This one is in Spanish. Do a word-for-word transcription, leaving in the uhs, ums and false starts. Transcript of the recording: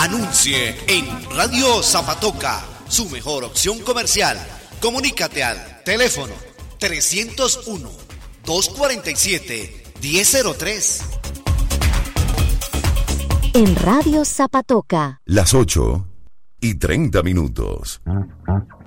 Anuncie en Radio Zapatoca, su mejor opción comercial. Comunícate al teléfono trescientos uno, doscientos cuarenta y siete, diez cero tres. En Radio Zapatoca. Las ocho y treinta minutos.